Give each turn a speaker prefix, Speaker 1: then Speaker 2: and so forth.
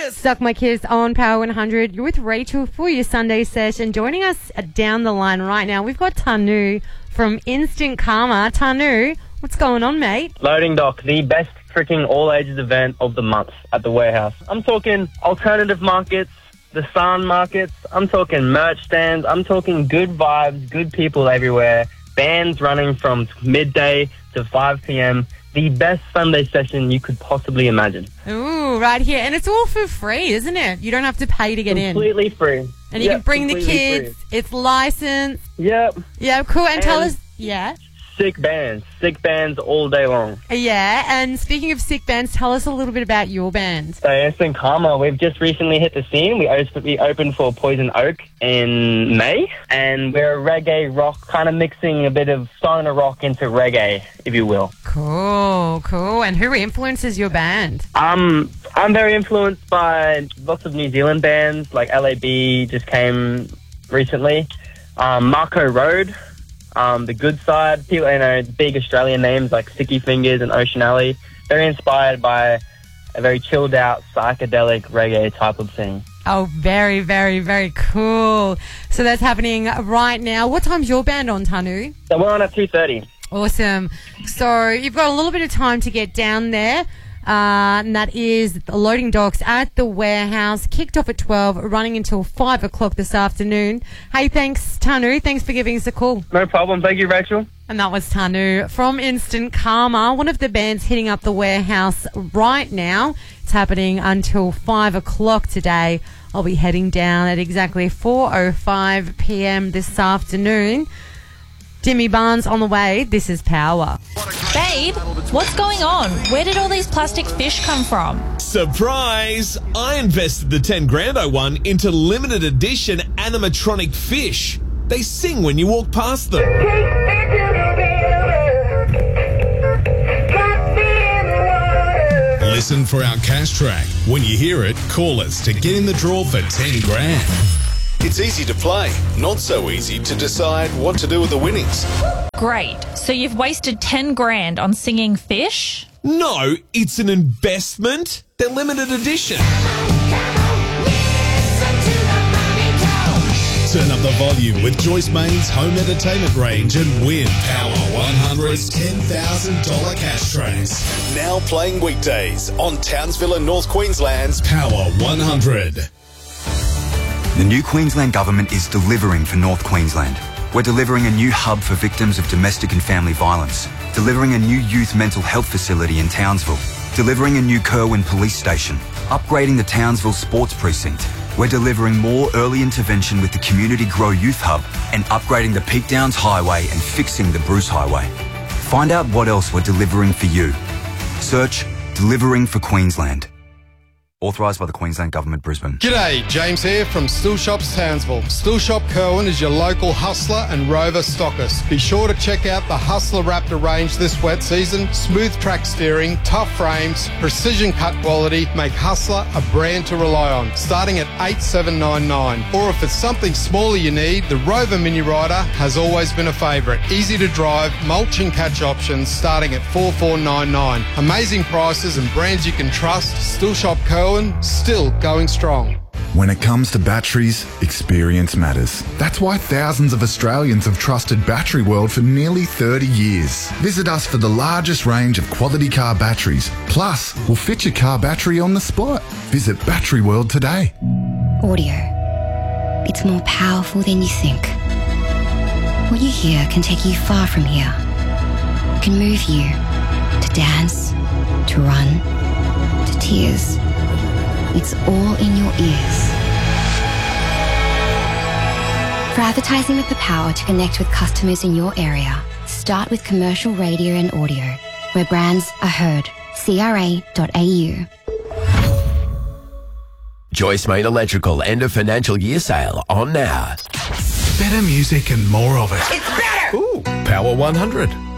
Speaker 1: Suck My Kiss on Power 100. You're with Rachel for your Sunday session. Joining us down the line right now, we've got Tanu from Instant Karma. Tanu, what's going on, mate?
Speaker 2: Loading Dock, the best freaking all-ages event of the month at the warehouse. I'm talking alternative markets, the Sun markets. I'm talking merch stands. I'm talking good vibes, good people everywhere. Bands running from midday to 5 p.m. The best Sunday session you could possibly imagine.
Speaker 1: Ooh, right here. And it's all for free, isn't it? You don't have to pay to get
Speaker 2: Completely free.
Speaker 1: And you can bring the kids.
Speaker 2: Free.
Speaker 1: It's licensed.
Speaker 2: Yep.
Speaker 1: Yeah, cool. And tell us, yeah.
Speaker 2: Sick bands all day long.
Speaker 1: Yeah, and speaking of sick bands, tell us a little bit about your band.
Speaker 2: So Instant Karma, we've just recently hit the scene. We opened for Poison Oak in May, and we're a reggae rock, kind of mixing a bit of stoner rock into reggae, if you will.
Speaker 1: Cool. And who influences your band?
Speaker 2: I'm very influenced by lots of New Zealand bands, like LAB just came recently. Marco Road. The Good Side, people, big Australian names like Sticky Fingers and Ocean Alley. Very inspired by a very chilled out, psychedelic reggae type of thing.
Speaker 1: Oh, very, very, very cool. So that's happening right now. What time's your band on, Tanu?
Speaker 2: So we're on at 2:30.
Speaker 1: Awesome. So you've got a little bit of time to get down there. And that is the Loading Docks at the warehouse. Kicked off at 12, running until 5 o'clock this afternoon. Hey, thanks, Tanu. Thanks for giving us a call.
Speaker 2: No problem. Thank you, Rachel.
Speaker 1: And that was Tanu from Instant Karma, one of the bands hitting up the warehouse right now. It's happening until 5 o'clock today. I'll be heading down at exactly 4:05 p.m. this afternoon. Jimmy Barnes on the way. This is Power.
Speaker 3: Babe, what's going on? Where did all these plastic fish come from?
Speaker 4: Surprise! I invested the 10 grand I won into limited edition animatronic fish. They sing when you walk past them.
Speaker 5: Listen for our cash track. When you hear it, call us to get in the draw for 10 grand. It's easy to play, not so easy to decide what to do with the winnings.
Speaker 3: Great. So you've wasted 10 grand on singing fish?
Speaker 4: No, it's an investment. They're limited edition.
Speaker 5: Turn up the volume with Joyce Main's home entertainment range and win Power 100's $10,000 cash tracks. Now playing weekdays on Townsville and North Queensland's Power 100.
Speaker 6: The new Queensland Government is delivering for North Queensland. We're delivering a new hub for victims of domestic and family violence, delivering a new youth mental health facility in Townsville, delivering a new Kerwin police station, upgrading the Townsville sports precinct. We're delivering more early intervention with the Community Grow Youth Hub and upgrading the Peak Downs Highway and fixing the Bruce Highway. Find out what else we're delivering for you. Search Delivering for Queensland. Authorised by the Queensland Government, Brisbane.
Speaker 7: G'day, James here from Still Shops Townsville. Still Shop Kerwin is your local Hustler and Rover stockist. Be sure to check out the Hustler Raptor range this wet season. Smooth track steering, tough frames, precision cut quality make Hustler a brand to rely on. Starting at $8,799. Or if it's something smaller you need, the Rover Mini Rider has always been a favourite. Easy to drive, mulch and catch options starting at $4,499. Amazing prices and brands you can trust. Still Shop Kerwin. Still going strong.
Speaker 8: When it comes to batteries, experience matters. That's why thousands of Australians have trusted Battery World for nearly 30 years. Visit us for the largest range of quality car batteries. Plus, we'll fit your car battery on the spot. Visit Battery World today.
Speaker 9: Audio. It's more powerful than you think. What you hear can take you far from here. It can move you to dance, to run, to tears. It's all in your ears. For advertising with the power to connect with customers in your area, start with commercial radio and audio, where brands are heard. CRA.au.
Speaker 10: Joyce Main Electrical end of financial year sale on now.
Speaker 8: Better music and more of it.
Speaker 5: Ooh, Power 100.